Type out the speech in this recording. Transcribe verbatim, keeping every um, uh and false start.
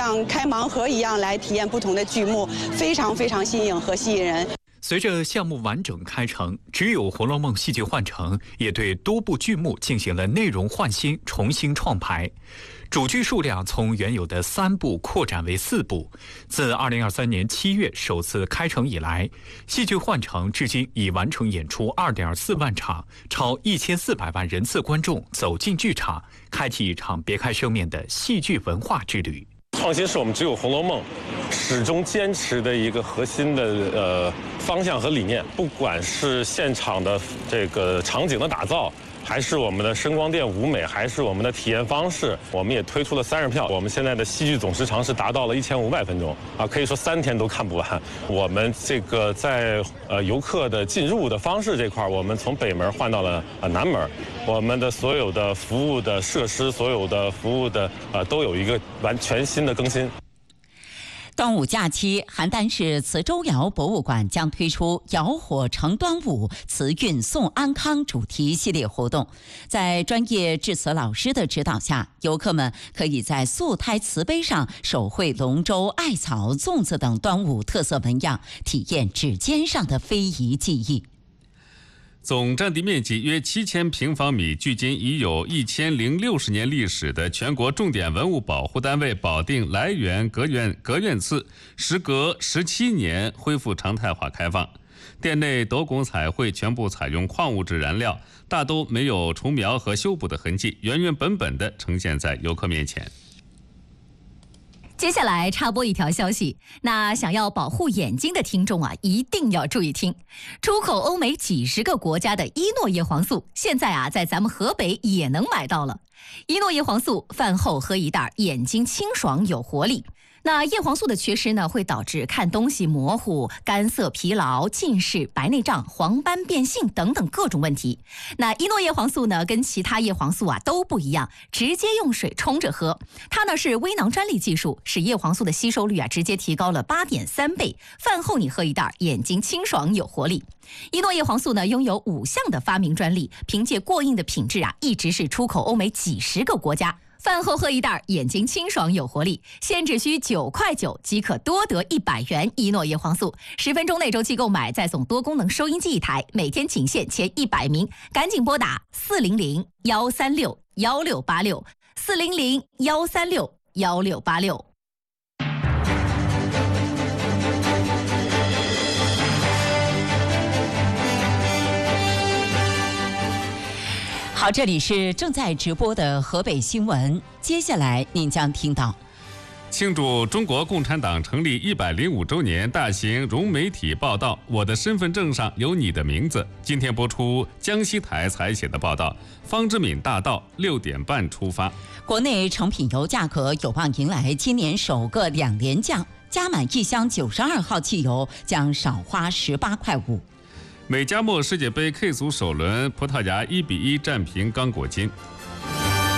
像开盲盒一样来体验不同的剧目，非常非常新颖和吸引人。 随着项目完整开成，只有《红楼梦》戏剧幻城也对多部剧目进行了内容换新、重新创排。主剧数量从原有的三部扩展为四部。自二零二三年七月首次开成以来，戏剧幻城至今已完成演出二点四万场，超一千四百万人次观众走进剧场，开启一场别开生面的戏剧文化之旅。 创新是我们只有《红楼梦》始终坚持的一个核心的呃方向和理念，不管是现场的这个场景的打造，还是我们的声光电舞美，还是我们的体验方式，我们也推出了三日票。我们现在的戏剧总时长是达到了一千五百分钟啊，可以说三天都看不完。我们这个在呃游客的进入的方式这块，我们从北门换到了呃南门，我们的所有的服务的设施，所有的服务的呃都有一个完全新的更新。 端午假期，邯郸市磁州窑博物馆将推出“窑火承端午，瓷韵送安康”主题系列活动。在专业制瓷老师的指导下，游客们可以在素胎瓷杯上手绘龙舟、艾草、粽子等端午特色纹样，体验指尖上的非遗技艺。 总占地面积约七千平方米，距今已有一千零六十年历史的全国重点文物保护单位保定来源阁院阁院寺，时隔十七年恢复常态化开放。店内斗拱彩绘全部采用矿物质燃料，大都没有虫苗和修补的痕迹，原原本本地呈现在游客面前。 接下来插播一条消息，那想要保护眼睛的听众啊，一定要注意听。出口欧美几十个国家的伊诺叶黄素，现在啊，在咱们河北也能买到了。伊诺叶黄素饭后喝一袋，眼睛清爽有活力。那叶黄素的缺失呢，会导致看东西模糊、干涩、疲劳、近视、白内障、黄斑变性等等各种问题。那伊诺叶黄素呢，跟其他叶黄素啊都不一样，直接用水冲着喝。它呢是微囊专利技术，使叶黄素的吸收率啊直接提高了八点三倍。饭后你喝一袋，眼睛清爽有活力。伊诺叶黄素呢拥有五项的发明专利，凭借过硬的品质啊，一直是出口欧美几十个国家。饭后喝一袋，眼睛清爽有活力，现只需九块九即可多得一百元伊诺叶黄素。十分钟内周期购买，再送多功能收音机一台，每天仅限前一百名，赶紧拨打四零零幺三六幺六八六四零零幺三六幺六八六。 好，这里是正在直播的河北新闻。接下来您将听到： 庆祝中国共产党成立一百零五周年大型融媒体报道《我的身份证上有你的名字》。今天播出江西台采写的报道。方知敏大道六点半出发。 国内成品油价格有望迎来今年首个两连降，加满一箱九十二号汽油将少花十八块五。 美加墨世界杯 K 组首轮，葡萄牙一比一战平刚果金。